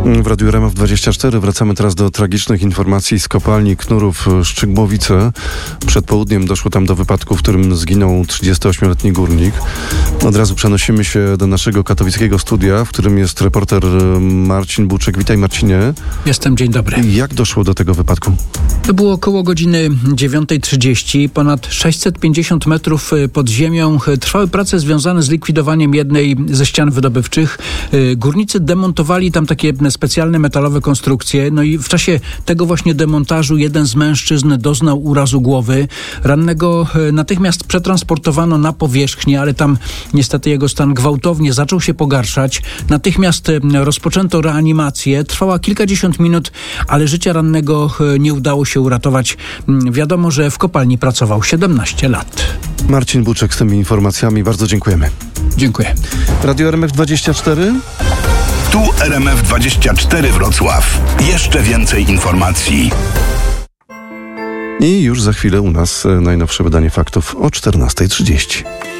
W Radiu RMF24 wracamy teraz do tragicznych informacji z kopalni Knurów Szczygłowice. Przed południem doszło tam do wypadku, w którym zginął 38-letni górnik. Od razu przenosimy się do naszego katowickiego studia, w którym jest reporter Marcin Buczek. Witaj, Marcinie. Jestem, dzień dobry. Jak doszło do tego wypadku? To było około godziny 9:30. Ponad 650 metrów pod ziemią trwały prace związane z likwidowaniem jednej ze ścian wydobywczych. Górnicy demontowali tam takie specjalne metalowe konstrukcje. No i w czasie tego właśnie demontażu jeden z mężczyzn doznał urazu głowy. Rannego natychmiast przetransportowano na powierzchnię, ale tam niestety jego stan gwałtownie zaczął się pogarszać. Natychmiast rozpoczęto reanimację. Trwała kilkadziesiąt minut, ale życia rannego nie udało się uratować. Wiadomo, że w kopalni pracował 17 lat. Marcin Buczek z tymi informacjami. Bardzo dziękujemy. Dziękuję. Radio RMF24. Tu RMF24 Wrocław. Jeszcze więcej informacji. I już za chwilę u nas najnowsze wydanie faktów o 14:30.